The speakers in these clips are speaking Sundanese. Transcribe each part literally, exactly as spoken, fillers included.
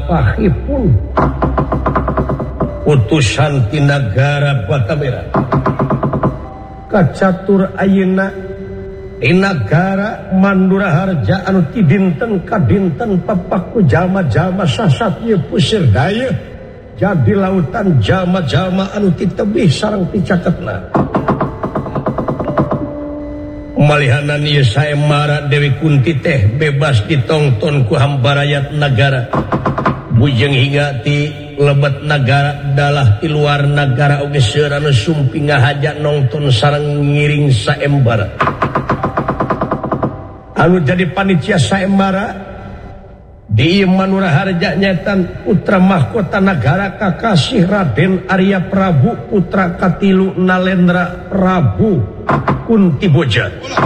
salahpahipun utusan ti nagara Batamera kacatur ayeuna di nagara Mandura Harja anu ti dinten ka dinten papaku jalma-jalma sasat ieu pusir daya jadi lautan jalma-jalma anu ti tebih sareng ti caketna malihanan ieu saemara Dewi Kunti teh bebas ditongton ku hamba rakyat negara bujeng hingga ti lebet negara dalah ti luar negara oge seueur anu sumpi ngahaja nongton sareng ngiring saembara anu jadi panitia saembara di Manura Harja nyetan putra mahkota negara kakasih Raden Arya Prabu putra katilu Nalendra Prabu Kunti Boja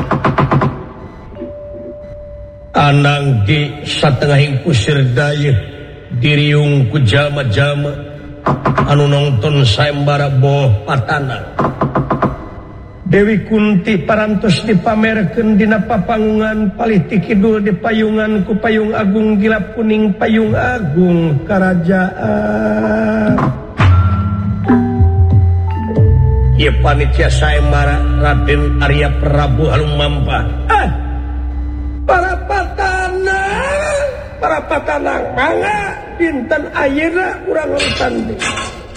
anang di satengahing kusir daya diriung ku jalma-jalma anu nongton saembara boh patana Dewi Kunti parantos dipamerkeun dina papangungan palih ti kidul di payungan ku payung agung gilap kuning payung agung kerajaan ieu panitia saembara Raden Arya Prabu Halumampa ah para patana para patana mangga dinten ayeuna urang leutan